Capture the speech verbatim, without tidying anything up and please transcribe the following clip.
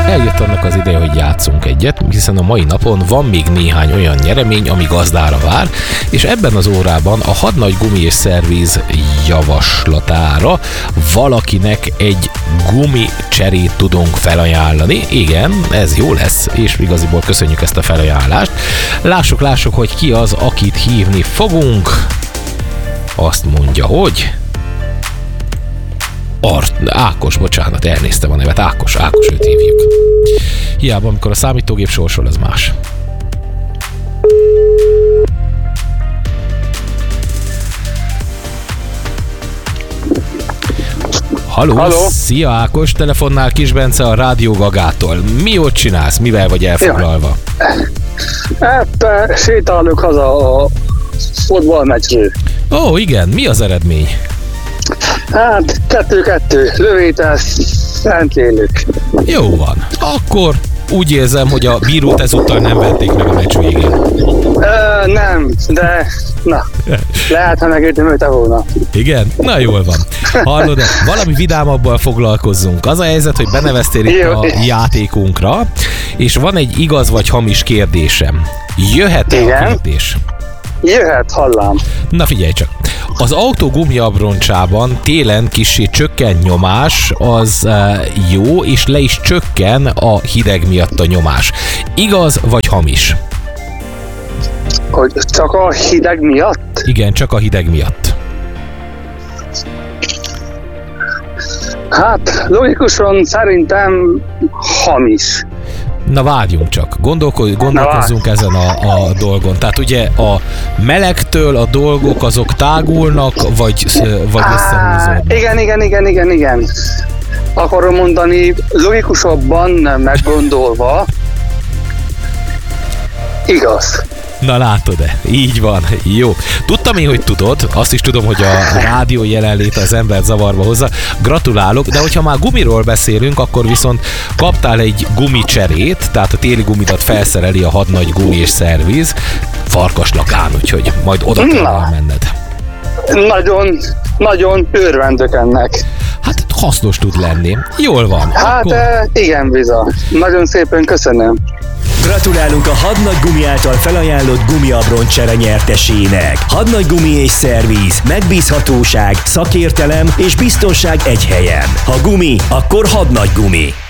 eljött annak az ideje, hogy játszunk egyet, hiszen a mai napon van még néhány olyan nyeremény, ami gazdára vár, és ebben az órában a Hadnagy Gumi és Szerviz javaslatára valakinek egy gumicserét tudunk felajánlani. Igen, ez jó lesz, és igaziból köszönjük ezt a felajánlást. Lássuk, lássuk, hogy ki az, akit hívni fogunk. Azt mondja, hogy... Art, Ákos, bocsánat, elnéztem a nevet. Ákos, Ákos, őt hívjuk. Hiába, amikor a számítógép sorsol, az más. Halló, Halló, szia Ákos, telefonnál Kis Bence a Rádió Gagától. Mi ott csinálsz? Mivel vagy elfoglalva? Hát, sétálok haza a fotballmeccsről. Ó, igen, mi az eredmény? Hát, kettő-kettő, lövétel, Szentlélük. Jó van, akkor úgy érzem, hogy a bírót ezúttal nem vették meg a meccs végén. Ö, nem, de na, lehet, ha megértemülte volna. Igen? Na jól van. Hallod, valami vidámabbal foglalkozzunk. Az a helyzet, hogy beneveztél itt a játékunkra, és van egy igaz vagy hamis kérdésem. Jöhet-e a kérdés? Jöhet, hallám. Na figyelj csak. Az autó gumiabroncsában télen kissé csökken nyomás, az uh, jó, és le is csökken a hideg miatt a nyomás. Igaz vagy hamis? Hogy csak a hideg miatt? Igen, csak a hideg miatt. Hát, logikusan szerintem hamis. Na várjunk csak, Gondolko- gondolkozzunk Na, ezen a, a dolgon. Tehát ugye a melegtől a dolgok azok tágulnak, vagy, vagy összehúzódnak? Igen, igen, igen, igen, igen. Akarom mondani, logikusabban meggondolva, igaz. Na látod-e? Így van. Jó. Tudtam én, hogy tudod. Azt is tudom, hogy a rádió jelenléte az embert zavarba hozza. Gratulálok, de hogyha már gumiról beszélünk, akkor viszont kaptál egy gumicserét, tehát a téli gumidat felszereli a Hadnagy Gumi és Szerviz Farkaslakán, úgyhogy majd oda kell elmenned. Nagyon, nagyon örvendök ennek. Hát hasznos tud lenni. Jól van. Hát akkor... igen, bizony. Nagyon szépen köszönöm. Gratulálunk a Hadnagy Gumi által felajánlott gumiabroncsere nyertesének. Hadnagy Gumi és Szerviz, megbízhatóság, szakértelem és biztonság egy helyen. Ha gumi, akkor Hadnagy Gumi.